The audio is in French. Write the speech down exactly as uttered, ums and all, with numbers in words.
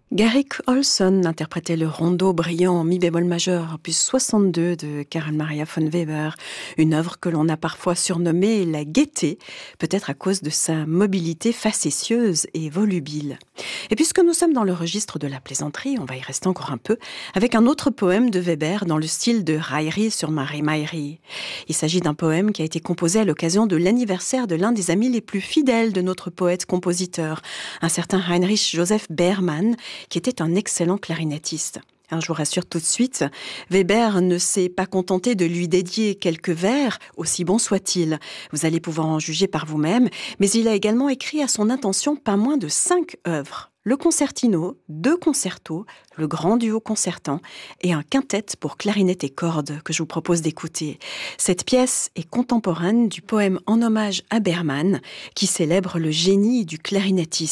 Garrick Ohlson interprétait le rondo brillant en mi bémol majeur, opus soixante-deux de Carl Maria von Weber, une œuvre que l'on a parfois surnommée la gaieté, peut-être à cause de sa mobilité facétieuse et volubile. Et puisque nous sommes dans le registre de la plaisanterie, on va y rester encore un peu, avec un autre poème de Weber dans le style de Raillerie sur Marie Maillerie. Il s'agit d'un poème qui a été composé à l'occasion de l'anniversaire de l'un des amis les plus fidèles de notre poète-compositeur, un certain Heinrich Joseph Beermann, qui était un excellent clarinettiste. Alors, je vous rassure tout de suite, Weber ne s'est pas contenté de lui dédier quelques vers, aussi bons soient-ils. Vous allez pouvoir en juger par vous-même, mais il a également écrit à son intention pas moins de cinq œuvres. Le concertino, deux concertos, le grand duo concertant et un quintet pour clarinette et cordes que je vous propose d'écouter. Cette pièce est contemporaine du poème en hommage à Beermann qui célèbre le génie du clarinettiste.